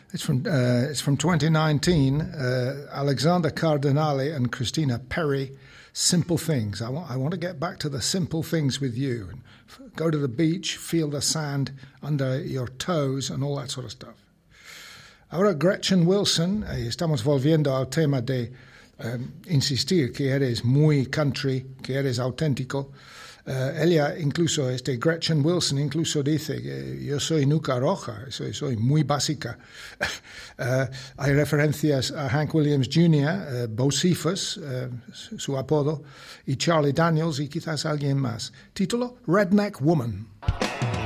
It's from 2019. Alexander Cardinale and Christina Perry. Simple things. I want to get back to the simple things with you. And go to the beach, feel the sand under your toes and all that sort of stuff. Ahora Gretchen Wilson, estamos volviendo al tema de insistir que eres muy country, que eres auténtico. Ella incluso, Gretchen Wilson incluso dice que yo soy nuca roja, soy muy básica. Hay referencias a Hank Williams Jr., Bocephus, su apodo, y Charlie Daniels y quizás alguien más. Título, Redneck Woman.